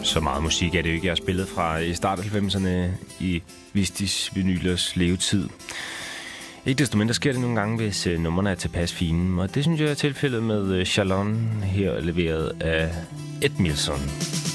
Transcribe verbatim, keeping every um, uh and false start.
Så meget musik er det jo ikke, jeg har spillet fra i start af halvfemserne i Vistis vinylers levetid. Ikke desto mindre sker det nogle gange, hvis uh, numrene er tilpas fine. Og det synes jeg er tilfældet med uh, Chalon, her leveret af Ed Milson.